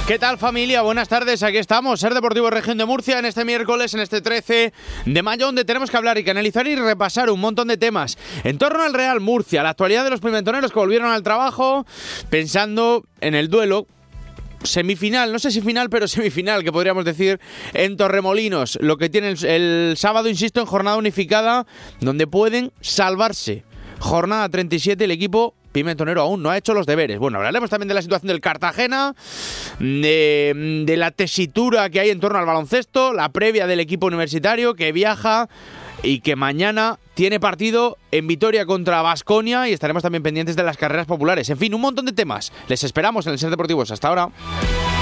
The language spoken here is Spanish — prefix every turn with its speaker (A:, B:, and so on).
A: ¿Qué tal, familia? Buenas tardes, aquí estamos, Ser Deportivo Región de Murcia, en este miércoles, en este 13 de mayo, donde tenemos que hablar y que analizar y repasar un montón de temas en torno al Real Murcia, la actualidad de los pimentoneros que volvieron al trabajo, pensando en el duelo semifinal, no sé si final, pero semifinal, que podríamos decir, en Torremolinos, lo que tiene el sábado, insisto, en jornada unificada, donde pueden salvarse. Jornada 37, el equipo pimentonero aún no ha hecho los deberes. Bueno, hablaremos también de la situación del Cartagena, de la tesitura que hay en torno al baloncesto, la previa del equipo universitario que viaja y que mañana tiene partido en Vitoria contra Baskonia, y estaremos también pendientes de las carreras populares. En fin, un montón de temas. Les esperamos en el Ser Deportivos. Hasta ahora.